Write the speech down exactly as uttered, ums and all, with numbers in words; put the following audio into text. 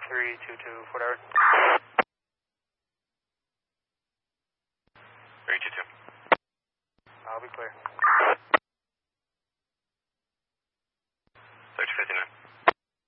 three two two, Fort Howard. three two two. I'll be clear.